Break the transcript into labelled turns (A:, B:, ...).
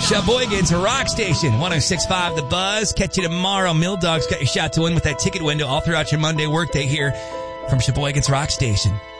A: Sheboygan's Rock Station, 106.5 The Buzz. Catch you tomorrow. Mill Dog's got your shot to win with that ticket window all throughout your Monday workday here from Sheboygan's Rock Station.